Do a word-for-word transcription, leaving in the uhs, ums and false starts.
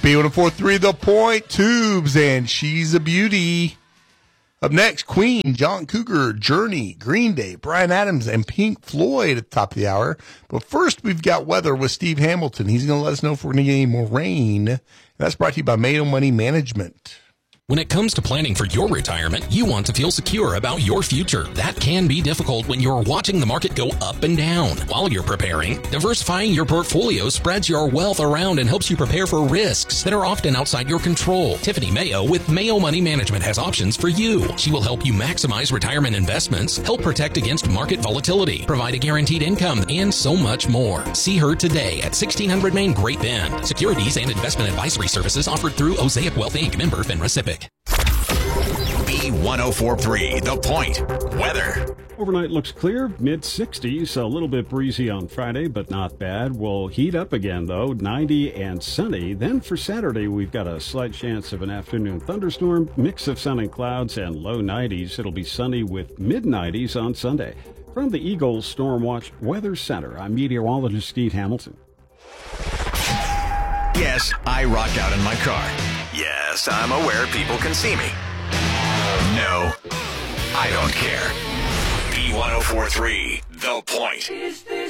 B one oh four point three The Point, Tubes, and She's a Beauty. Up next, Queen, John Cougar, Journey, Green Day, Bryan Adams, and Pink Floyd at the top of the hour. But first, we've got weather with Steve Hamilton. He's going to let us know if we're going to get any more rain. And that's brought to you by Mayo Money Management. When it comes to planning for your retirement, you want to feel secure about your future. That can be difficult when you're watching the market go up and down. While you're preparing, diversifying your portfolio spreads your wealth around and helps you prepare for risks that are often outside your control. Tiffany Mayo with Mayo Money Management has options for you. She will help you maximize retirement investments, help protect against market volatility, provide a guaranteed income, and so much more. See her today at sixteen hundred Main Great Bend. Securities and investment advisory services offered through Osaic Wealth Incorporated. Member FINRA SIPC. B one oh four point three The Point. Weather. Overnight looks clear, mid sixties, a little bit breezy on Friday, but not bad. We'll heat up again, though, ninety and sunny. Then for Saturday, we've got a slight chance of an afternoon thunderstorm, mix of sun and clouds, and low nineties. It'll be sunny with mid nineties on Sunday. From the Eagle Storm Watch Weather Center, I'm meteorologist Steve Hamilton. Yes, I rock out in my car. Yes, I'm aware people can see me. No, I don't care. B one oh four point three The Point. Is this